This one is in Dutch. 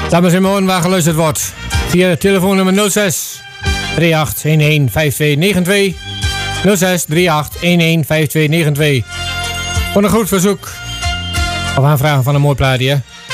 Dames en heren, waar geluisterd wordt. Via telefoonnummer 06 38 11 5292. 06 38 11 5292. Voor een goed verzoek of aanvragen van een mooi plaatje.